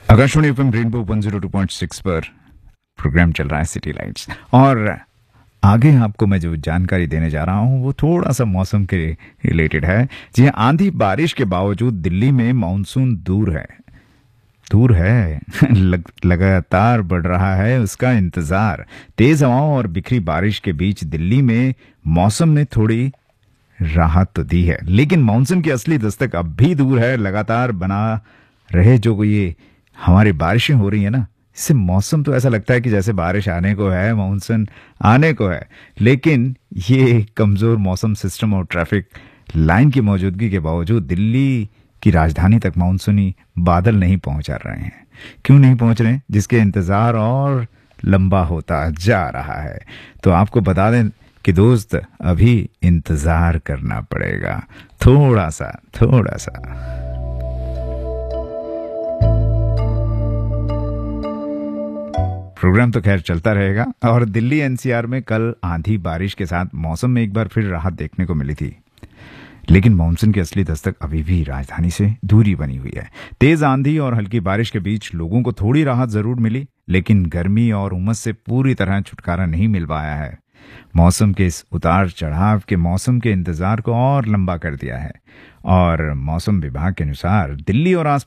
Akashvani FM rainbow 102.6 पर programme चल रहा है सिटी लाइट्स। और आगे आपको मैं जो जानकारी देने जा रहा हूं वो थोड़ा सा मौसम के रिलेटेड है। जी हाँ, आंधी बारिश के बावजूद दिल्ली में मानसून दूर है लगातार बढ़ रहा है उसका इंतजार। तेज हवाओं और बिखरी बारिश के बीच दिल्ली में मौसम ने थोड़ी राहत तो दी है, लेकिन मानसून की असली दस्तक अब भी दूर है। लगातार बना रहे जो ये हमारी बारिशें हो रही है ना, इससे मौसम तो ऐसा लगता है कि जैसे बारिश आने को है, मानसून आने को है, लेकिन ये कमजोर मौसम सिस्टम और ट्रैफिक लाइन की मौजूदगी के बावजूद दिल्ली की राजधानी तक मानसूनी बादल नहीं पहुंच रहे हैं। क्यों नहीं पहुंच रहे हैं? जिसके इंतजार और लंबा होता जा रहा है। तो आपको बता दें कि दोस्त, अभी इंतजार करना पड़ेगा थोड़ा सा। प्रोग्राम तो खैर चलता रहेगा। और दिल्ली एनसीआर में कल आंधी बारिश के साथ मौसम में एक बार फिर राहत देखने को मिली थी, लेकिन मानसून की असली दस्तक अभी भी राजधानी से दूरी बनी हुई है। तेज आंधी और हल्की बारिश के बीच लोगों को थोड़ी राहत जरूर मिली, लेकिन गर्मी और उमस से पूरी तरह छुटकारा नहीं मिल पाया है। मौसम के इस उतार चढ़ाव के मौसम के इंतजार को और लंबा कर दिया है। और मौसम विभाग के अनुसार दिल्ली और